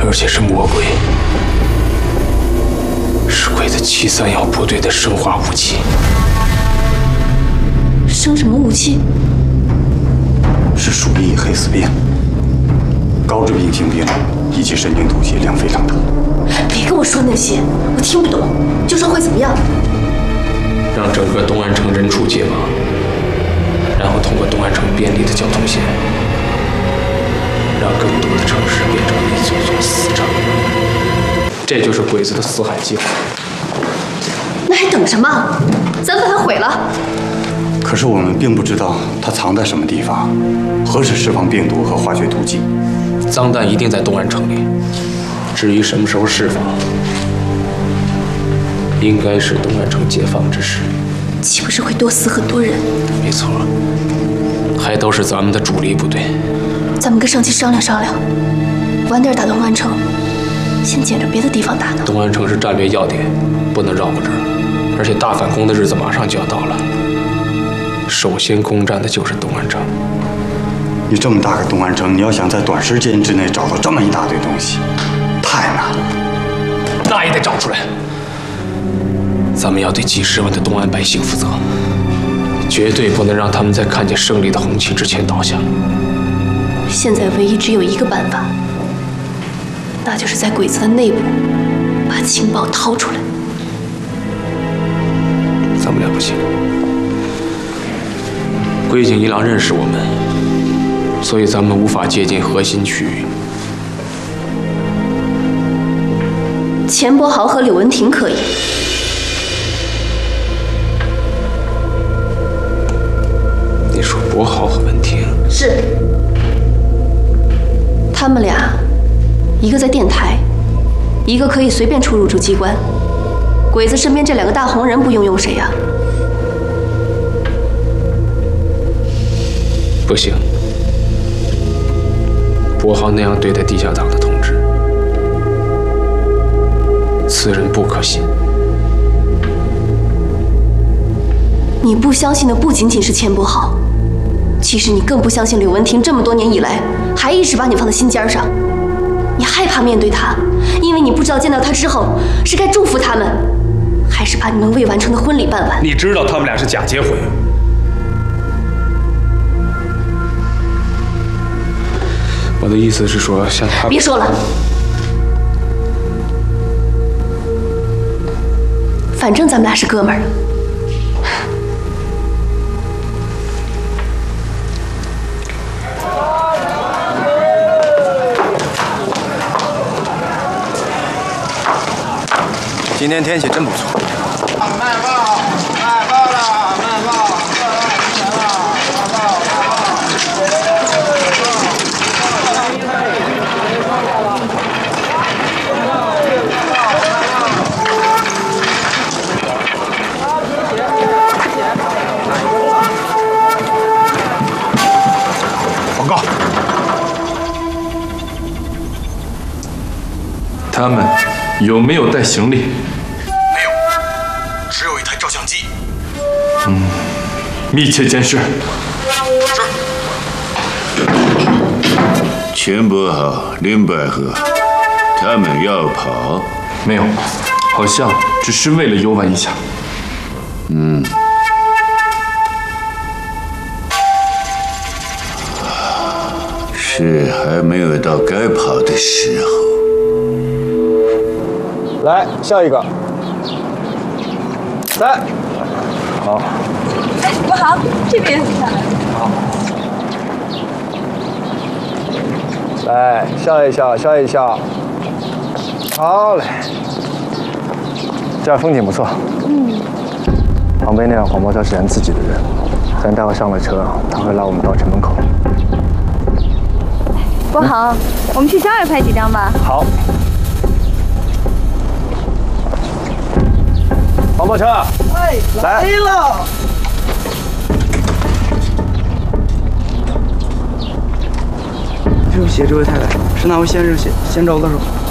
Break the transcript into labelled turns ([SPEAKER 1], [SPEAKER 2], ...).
[SPEAKER 1] 而且是魔鬼，是鬼子731部队的生化武器。
[SPEAKER 2] 生什么武器？
[SPEAKER 3] 是鼠疫、黑死病、高致病性病以及神经毒血量非常大。
[SPEAKER 2] 别跟我说那些，我听不懂。就说会怎么样？
[SPEAKER 1] 让整个东安城人畜皆亡，然后通过东安城便利的交通线，让更多的城市变成一座座死城。这就是鬼子的四海计划。
[SPEAKER 2] 那还等什么？咱把它毁了。
[SPEAKER 3] 可是我们并不知道它藏在什么地方，何时释放病毒和化学毒剂。
[SPEAKER 1] 脏弹一定在东安城里，至于什么时候释放，应该是东安城解放之时。
[SPEAKER 2] 岂不是会多死很多人？
[SPEAKER 1] 没错，还都是咱们的主力部队。
[SPEAKER 2] 咱们跟上级商量商量，晚点打东安城，先捡着别的地方打呢。
[SPEAKER 1] 东安城是战略要点，不能绕过这儿，而且大反攻的日子马上就要到了。首先攻占的就是东安城。
[SPEAKER 3] 你这么大个东安城，你要想在短时间之内找到这么一大堆东西，太难了。
[SPEAKER 1] 那也得找出来。咱们要对几十万的东安百姓负责，绝对不能让他们在看见胜利的红旗之前倒下。
[SPEAKER 2] 现在唯一只有一个办法，那就是在鬼子的内部把情报掏出来。
[SPEAKER 1] 咱们俩不行。龟井一郎认识我们，所以咱们无法接近核心区域。
[SPEAKER 2] 钱伯豪和柳文婷可以。
[SPEAKER 1] 你说伯豪和文婷？
[SPEAKER 2] 是。他们俩，一个在电台，一个可以随便出入驻机关。鬼子身边这两个大红人不用谁呀？
[SPEAKER 1] 不行，伯豪那样对待地下党的同志，此人不可信。
[SPEAKER 2] 你不相信的不仅仅是钱伯豪，其实你更不相信柳文婷这么多年以来还一直把你放在心尖上。你害怕面对他，因为你不知道见到他之后是该祝福他们，还是把你们未完成的婚礼办完。
[SPEAKER 1] 你知道他们俩是假结婚。我的意思是说，像他……
[SPEAKER 2] 别说了，反正咱们俩是哥们儿。
[SPEAKER 4] 今天天气真不错。
[SPEAKER 5] 卖报，卖报了，卖报，钱了，卖报，
[SPEAKER 4] 报告。
[SPEAKER 6] 他们有没有带行李？
[SPEAKER 4] 只有一台照相机。
[SPEAKER 6] 密切监视。
[SPEAKER 4] 是。
[SPEAKER 7] 钱伯豪、林百合，他们要跑？
[SPEAKER 6] 没有，好像只是为了游玩一下。
[SPEAKER 7] 是还没有到该跑的时候。
[SPEAKER 5] 来，下一个。来，好。
[SPEAKER 8] 哎，伯豪，这边下来。
[SPEAKER 5] 好。来，笑一笑，笑一笑。好嘞。这儿风景不错。旁边那辆黄包车是咱自己的人，咱待会上了车，他会拉我们到城门口。
[SPEAKER 8] 伯豪，我们去郊野拍几张吧。
[SPEAKER 5] 好。黄包车，
[SPEAKER 9] 哎，来了。
[SPEAKER 10] 对不起，这位太太，是哪位先生先着的手？